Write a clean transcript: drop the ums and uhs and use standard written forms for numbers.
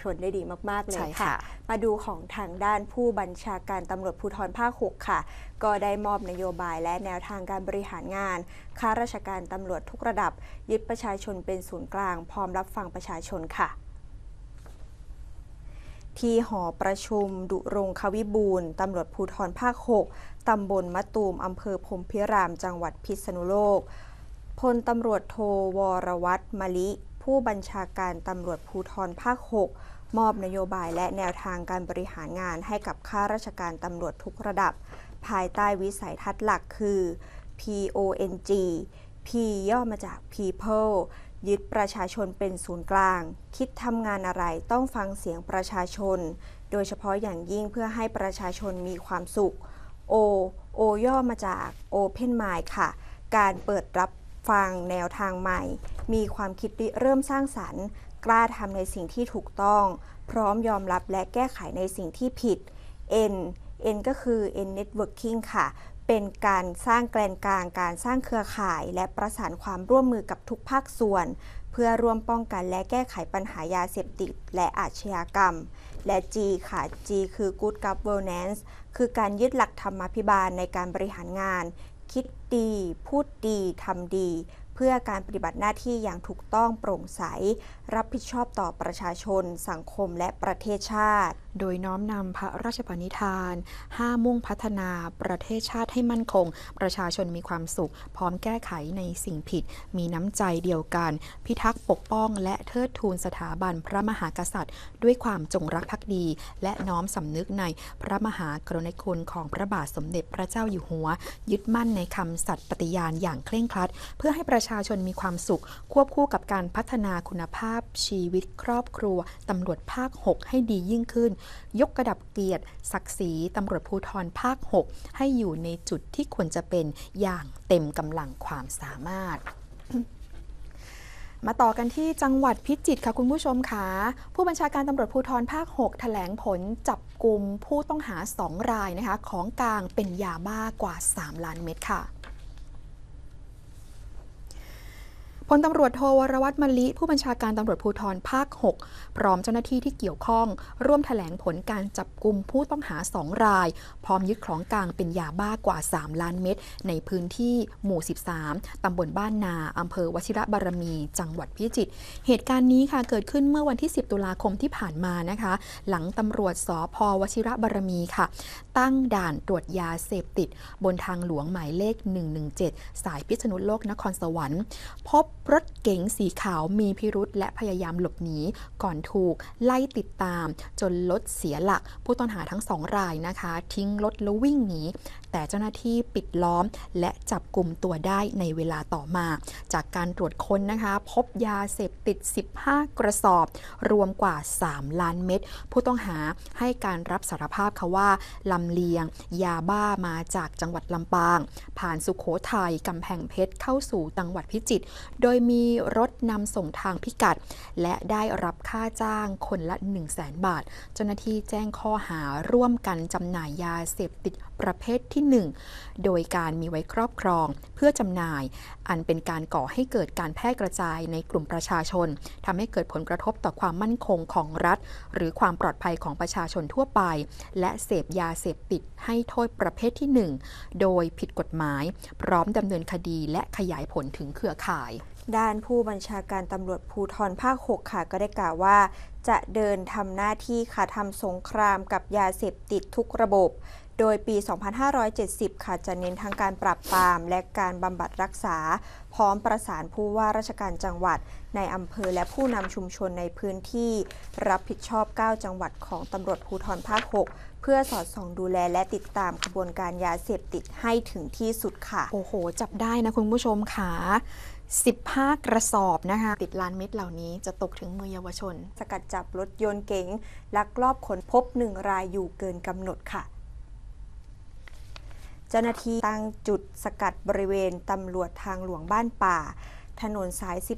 นได้ดีมากๆเลยค่ะมาดูของทางด้านผู้บัญชาการตำรวจภูธรภาค 6 ค่ะก็ได้มอบนโยบายและแนวทางการบริหารงานข้าราชการตำรวจทุกระดับยึดประชาชนเป็นศูนย์กลางพร้อมรับฟังประชาชนค่ะที่หอประชุมดุรงควิบูลย์ตำรวจภูธรภาค 6 ตำบลมะตูมอำเภอพรหมพิรามจังหวัดพิษณุโลกพลตำรวจโทวรวัฒน์มะลิผู้บัญชาการตำรวจภูธรภาค 6 มอบนโยบายและแนวทางการบริหารงานให้กับข้าราชการตำรวจทุกระดับภายใต้วิสัยทัศน์หลักคือ PONG P ย่อมาจาก People ยึดประชาชนเป็นศูนย์กลางคิดทำงานอะไรต้องฟังเสียงประชาชนโดยเฉพาะอย่างยิ่งเพื่อให้ประชาชนมีความสุข O ย่อมาจาก Open Mind ค่ะการเปิดรับฟังแนวทางใหม่มีความคิดริเริ่มสร้างสรรค์กล้าทำในสิ่งที่ถูกต้องพร้อมยอมรับและแก้ไขในสิ่งที่ผิด N ก็คือ N Networking ค่ะเป็นการสร้างแกนกลางการสร้างเครือข่ายและประสานความร่วมมือกับทุกภาคส่วนเพื่อร่วมป้องกันและแก้ไขปัญหายาเสพติดและอาชญากรรมและ G ค่ะ G คือ Good Governance คือการยึดหลักธรรมาภิบาลในการบริหารงานคิดดีพูดดีทำดีเพื่อการปฏิบัติหน้าที่อย่างถูกต้องโปร่งใสรับผิดชอบต่อประชาชนสังคมและประเทศชาติโดยน้อมนำพระราชปณิธาน5มุ่งพัฒนาประเทศชาติให้มั่นคงประชาชนมีความสุขพร้อมแก้ไขในสิ่งผิดมีน้ำใจเดียวกันพิทักษ์ปกป้องและเทิดทูนสถาบันพระมหากษัตริย์ด้วยความจงรักภักดีและน้อมสำนึกในพระมหากรุณาธิคุณของพระบาทสมเด็จพระเจ้าอยู่หัวยึดมั่นในคำสัตย์ปฏิญาณอย่างเคร่งครัดเพื่อให้ประชาชนมีความสุขควบคู่กับการพัฒนาคุณภาพชีวิตครอบครัวตำรวจภาค 6 ให้ดียิ่งขึ้นยกระดับเกียรติศักดิ์ศรีตำรวจภูธรภาค 6 ให้อยู่ในจุดที่ควรจะเป็นอย่างเต็มกำลังความสามารถ มาต่อกันที่จังหวัดพิจิตรค่ะคุณผู้ชมค่ะผู้บัญชาการตำรวจภูธรภาค 6 แถลงผลจับกุมผู้ต้องหา2 รายนะคะของกลางเป็นยาบ้ากว่า3 ล้านเม็ดค่ะพลตำรวจโทวรวัฒน์มะลิผู้บัญชาการตำรวจภูธรภาค 6 พร้อมเจ้าหน้าที่ที่เกี่ยวข้องร่วมแถลงผลการจับกุมผู้ต้องหา2 รายพร้อมยึดของกลางเป็นยาบ้ากว่า3 ล้านเม็ดในพื้นที่หมู่ 13 ตำบลบ้านนาอำเภอวชิรบารมีจังหวัดพิจิตรเหตุการณ์นี้ค่ะเกิดขึ้นเมื่อวันที่10 ตุลาคมที่ผ่านมานะคะหลังตำรวจสภ.วชิรบารมีค่ะตั้งด่านตรวจยาเสพติดบนทางหลวงหมายเลข117สายพิษณุโลกนครสวรรค์พบรถเก๋งสีขาวมีพิรุธและพยายามหลบหนีก่อนถูกไล่ติดตามจนรถเสียหลักผู้ต้องหาทั้ง2 รายนะคะทิ้งรถแล้ววิ่งหนีแต่เจ้าหน้าที่ปิดล้อมและจับกุมตัวได้ในเวลาต่อมาจากการตรวจค้นนะคะพบยาเสพติด15 กระสอบรวมกว่า3 ล้านเม็ดผู้ต้องหาให้การรับสารภาพค่ะว่าลำเลียงยาบ้ามาจากจังหวัดลำปางผ่านสุโขทัยกำแพงเพชรเข้าสู่จังหวัดพิจิตรโดยมีรถนำส่งทางพิกัดและได้รับค่าจ้างคนละ 100,000 บาทเจ้าหน้าที่แจ้งข้อหาร่วมกันจำหน่ายยาเสพติดประเภทที่1โดยการมีไว้ครอบครองเพื่อจำหน่ายอันเป็นการก่อให้เกิดการแพร่กระจายในกลุ่มประชาชนทำให้เกิดผลกระทบต่อความมั่นคงของรัฐหรือความปลอดภัยของประชาชนทั่วไปและเสพยาเสพติดให้โทษประเภทที่1โดยผิดกฎหมายพร้อมดำเนินคดีและขยายผลถึงเครือข่ายด้านผู้บัญชาการตำรวจภูธรภาค 6 ค่ะก็ได้กล่าวว่าจะเดินทำหน้าที่ค่ะทำสงครามกับยาเสพติดทุกระบบโดยปี 2570 ค่ะจะเน้นทั้งการปราบปรามและการบำบัดรักษาพร้อมประสานผู้ว่าราชการจังหวัดในอำเภอและผู้นำชุมชนในพื้นที่รับผิดชอบ 9 จังหวัดของตำรวจภูธรภาค 6 เพื่อสอดส่องดูแลและติดตามขบวนการยาเสพติดให้ถึงที่สุดค่ะโอ้โหจับได้นะคุณผู้ชมค่ะ15 กระสอบนะคะติดล้านเม็ดเหล่านี้จะตกถึงมือเยาวชนสกัดจับรถยนต์เก๋งลักลอบขนพบ1 รายอยู่เกินกำหนดค่ะเจ้าหน้าที่ตั้งจุดสกัดบริเวณตำรวจทางหลวงบ้านป่าถนนสาย